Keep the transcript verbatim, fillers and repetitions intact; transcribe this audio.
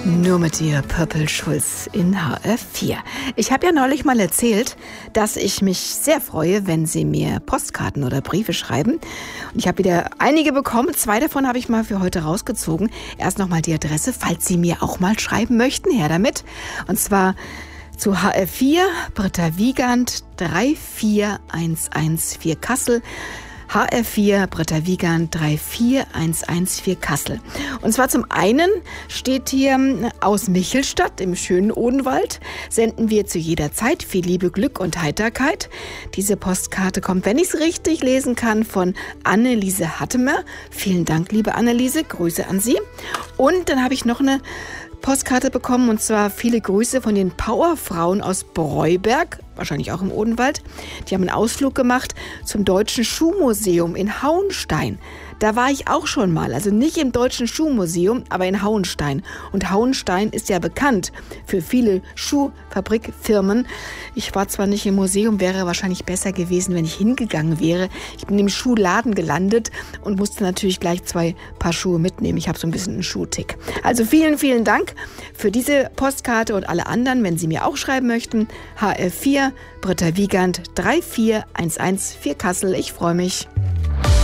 Nur mit dir, Purple Schulz in H R vier. Ich habe ja neulich mal erzählt, dass ich mich sehr freue, wenn Sie mir Postkarten oder Briefe schreiben. Und ich habe wieder einige bekommen. Zwei davon habe ich mal für heute rausgezogen. Erst nochmal die Adresse, falls Sie mir auch mal schreiben möchten. Her damit. Und zwar zu H R vier, Britta Wiegand, drei vier eins eins vier Kassel. H R vier, Britta Wiegand, drei vier eins eins vier Kassel. Und zwar zum einen steht hier aus Michelstadt im schönen Odenwald, senden wir zu jeder Zeit viel Liebe, Glück und Heiterkeit. Diese Postkarte kommt, wenn ich es richtig lesen kann, von Anneliese Hattemer. Vielen Dank, liebe Anneliese, Grüße an Sie. Und dann habe ich noch eine Postkarte bekommen, und zwar viele Grüße von den Powerfrauen aus Breuberg, wahrscheinlich auch im Odenwald. Die haben einen Ausflug gemacht zum Deutschen Schuhmuseum in Hauenstein. Da war ich auch schon mal, also nicht im Deutschen Schuhmuseum, aber in Hauenstein. Und Hauenstein ist ja bekannt für viele Schuhfabrikfirmen. Ich war zwar nicht im Museum, wäre wahrscheinlich besser gewesen, wenn ich hingegangen wäre. Ich bin im Schuhladen gelandet und musste natürlich gleich zwei Paar Schuhe mitnehmen. Ich habe so ein bisschen einen Schuhtick. Also vielen, vielen Dank für diese Postkarte und alle anderen, wenn Sie mir auch schreiben möchten. H R vier, Britta Wiegand, drei vier eins eins vier Kassel. Ich freue mich.